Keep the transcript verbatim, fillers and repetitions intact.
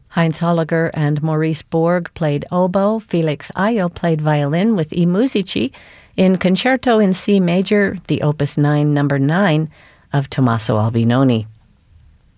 Heinz Holliger and Maurice Borg played oboe. Felix Ayo played violin with I Musici in Concerto in C Major, the Opus nine, number nine of Tommaso Albinoni.